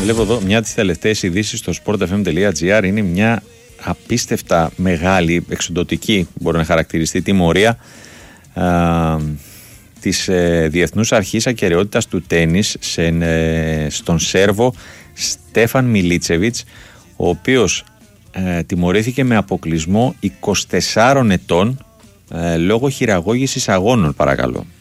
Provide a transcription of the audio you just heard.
βλέπω εδώ μια από τις τελευταίες ειδήσεις στο sportfm.gr. Είναι μια απίστευτα μεγάλη, εξοντωτική, μπορεί να χαρακτηριστεί, τιμωρία της Διεθνούς Αρχής Ακεραιότητας του Τένις στον Σέρβο Στέφαν Μιλίτσεβιτς, ο οποίος τιμωρήθηκε με αποκλεισμό 24 ετών λόγω χειραγώγησης αγώνων, παρακαλώ.